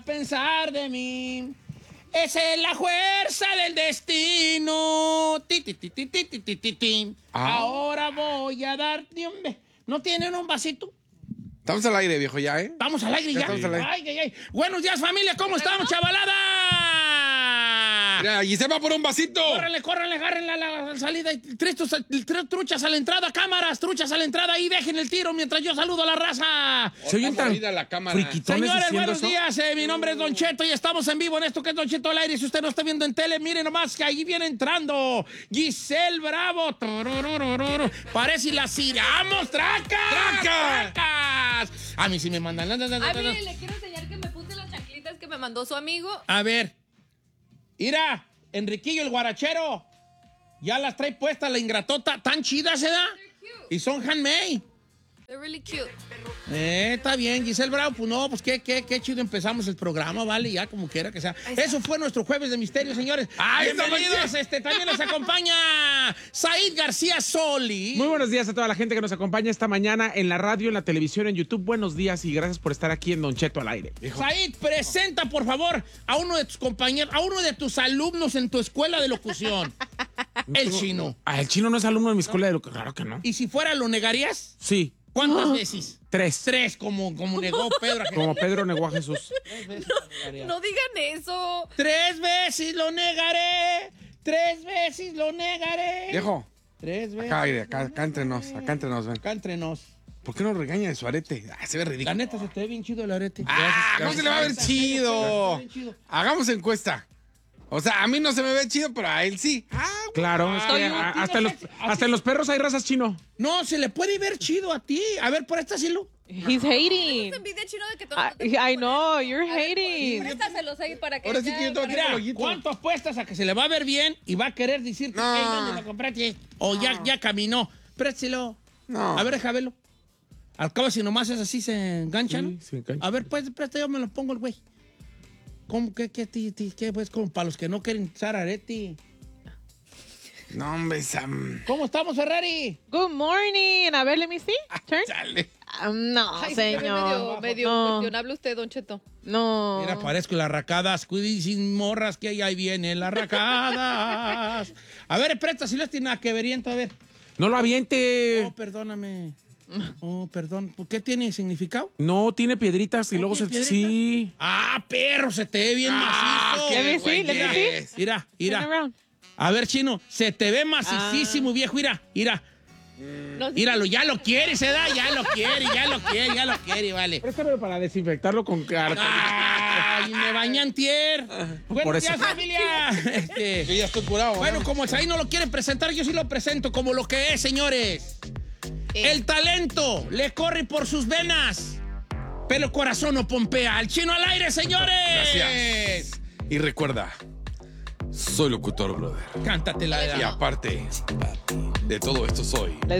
pensar de mí. Esa es la fuerza del destino. Ti, ti, ti, ti, ti, ti, ti, ti, ti. Ahora voy a darte un beso. ¿No tienen un vasito? Estamos al aire, viejo, ya, ¿eh? Estamos al aire ya. Estamos al aire. Ay, ay, ay. Buenos días, familia. ¿Cómo estamos, chavalada? Mira, y se va por un vasito. Córranle, agarren la salida. Tres truchas a la entrada, cámaras, truchas a la entrada. Ahí dejen el tiro mientras yo saludo a la raza. Se oyen tan la cámara. friquitones Señores, diciendo buenos eso. días. Mi nombre es Don Cheto y estamos en vivo en esto que es Don Cheto al aire. Si usted no está viendo en tele, miren nomás que ahí viene entrando Giselle Bravo. Parece la ciramos, tracas. A mí sí me mandan. Ay, mire, le quiero enseñar que me puse las chanclitas que me mandó su amigo. A ver. Mira, Enriquillo el guarachero. Ya las trae puestas la ingratota. Tan chidas, ¿se da? Y son handmade. They're really cute. Está bien, Giselle Bravo. Pues no, pues qué chido empezamos el programa, vale, ya como quiera que sea. Eso fue nuestro Jueves de Misterio, señores. Bienvenidos, también nos acompaña Said García Soli. Muy buenos días a toda la gente que nos acompaña esta mañana en la radio, en la televisión, en YouTube. Buenos días y gracias por estar aquí en Don Cheto al aire. Said, presenta, por favor, a uno de tus compañeros, a uno de tus alumnos en tu escuela de locución. El Chino. El Chino no es alumno de mi escuela de locución. Claro que no. ¿Y si fuera, lo negarías? Sí. ¿Cuántas veces? 3. Tres, como negó Pedro. Como Pedro negó a Jesús. No digan eso. 3 veces lo negaré. 3 veces lo negaré. Viejo, 3 veces. acá entre nos, ven. Acá entre nos. ¿Por qué no regaña de su arete? Se ve La ridículo. neta se te ve bien chido el arete. ¿Cómo se le va a ver chido? Bien chido. Hagamos encuesta. O sea, a mí no se me ve chido, pero a él sí. Claro, es que hasta en los perros hay razas Chino. No, se le puede ver chido a ti. A ver, por esta cielo. He's hating. Es envidia chino de que todo. I know, you're hating. Préstaselos ahí para que. Ahora sí que yo tengo que Mira, el ojito. ¿cuánto apuestas a que se le va a ver bien y va a querer decir que No. "Ey, ¿dónde lo compraste?" O ya caminó. Préstelo. No. A ver, déjame verlo. Al cabo, si nomás es así, se engancha, ¿no? Sí, se engancha. A ver, pues, presta, yo me lo pongo el güey. ¿Cómo qué, pues, como para los que no quieren usar arete? No, hombre, Sam. ¿Cómo estamos, Ferrari? Good morning. A ver, let me see. Turn. Chale. No, Ay, se ve señor. medio No. cuestionable usted, Don Cheto. No. Mira, parezco las racadas. Cuidín morras que ahí vienen las racadas. A ver, presta, si les tiene nada que veriento, a ver. No lo aviente. Oh, perdóname. Oh, perdón. ¿Por qué tiene significado? No, tiene piedritas y luego se... ¿Tiene Sí. Ah, perro, se te ve bien macizo. Let me see, güey let me que see. Mira, Turn mira. around. A ver, Chino, se te ve macicísimo, viejo. Mira. No, Míralo, ya lo quiere, se da, ya lo quiere, vale. Préstamelo para desinfectarlo con carta. Ay, me bañan tier. Buenos eso. días, familia. Yo ya estoy curado. Bueno, ¿no? como ahí no lo quieren presentar, yo sí lo presento como lo que es, señores. El talento le corre por sus venas, pero el corazón no pompea. El Chino al aire, señores. Gracias. Y recuerda, soy locutor, brother. Cántatela. Y aparte de todo esto soy... Let's